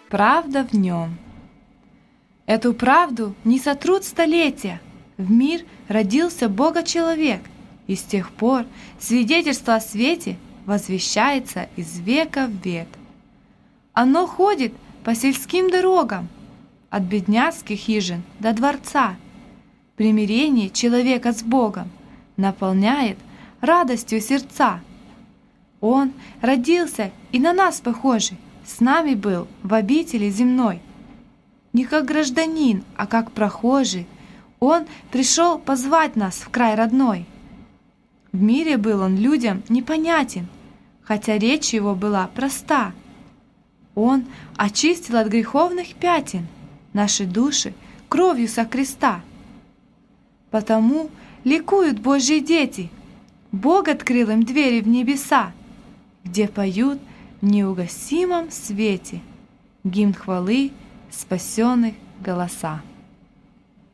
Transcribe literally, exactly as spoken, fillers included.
Правда в нем. Эту правду не сотрут столетия. В мир родился Бога-человек, и с тех пор свидетельство о свете возвещается из века в век. Оно ходит по сельским дорогам, от бедняцких хижин до дворца. Примирение человека с Богом наполняет радостью сердца. Он родился и на нас похожий, с нами был в обители земной. Не как гражданин, а как прохожий, Он пришел позвать нас в край родной. В мире был Он людям непонятен, хотя речь Его была проста. Он очистил от греховных пятен наши души кровью со креста. Потому ликуют Божьи дети, Бог открыл им двери в небеса, где поют в неугасимом свете гимн хвалы спасенных голоса.